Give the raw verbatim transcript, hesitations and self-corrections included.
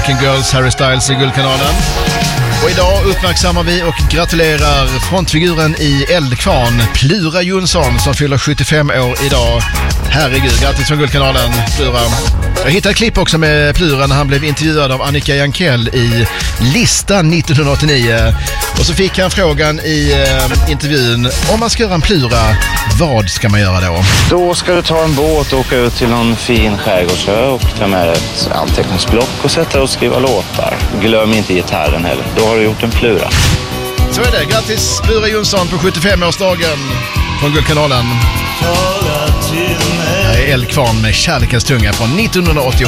American Girls, Harry Styles i Guldkanalen. Och idag uppmärksammar vi och gratulerar frontfiguren i Eldkvarn, Plura Jonsson, som fyller sjuttiofem år idag. Herregud, grattis från Guldkanalen, Plura. Jag hittade ett klipp också med Plura när han blev intervjuad av Annika Jankell i Listan nittonhundraåttionio. Och så fick han frågan i eh, intervjun, om man ska göra en Plura, vad ska man göra då? Då ska du ta en båt och åka ut till någon fin skärgårdsö och ta med ett anteckningsblock och sätta dig och skriva låtar. Glöm inte gitarren heller, då har du gjort en Plura. Så är det, grattis Plura Jonsson på sjuttiofem-årsdagen från Guldkanalen. Här är Eldkvarn med Kärlekens tunga från nittonhundraåttioåtta.